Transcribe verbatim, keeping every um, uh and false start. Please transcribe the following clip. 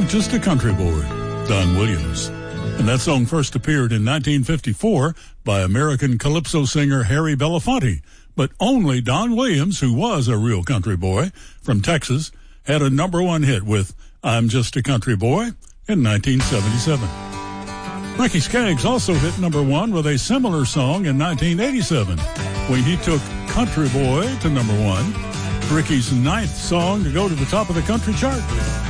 I'm Just a Country Boy, Don Williams. And that song first appeared in nineteen fifty-four by American calypso singer Harry Belafonte. But only Don Williams, who was a real country boy from Texas, had a number one hit with I'm Just a Country Boy in nineteen seventy-seven. Ricky Skaggs also hit number one with a similar song in nineteen eighty-seven when he took Country Boy to number one, Ricky's ninth song to go to the top of the country chart.